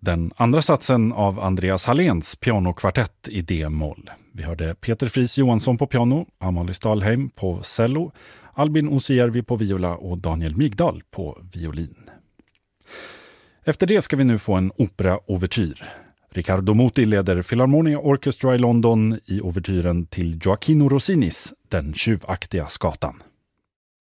den andra satsen av Andreas Halléns pianokvartett i D-moll. Vi hörde Peter Fries Johansson på piano, Amalie Stalheim på cello, Albin Osijärvi på viola och Daniel Migdal på violin. Efter det ska vi nu få en opera-overtyr. Riccardo Muti leder Philharmonia Orchestra i London i overtyren till Gioacchino Rossinis Den tjuvaktiga skatan.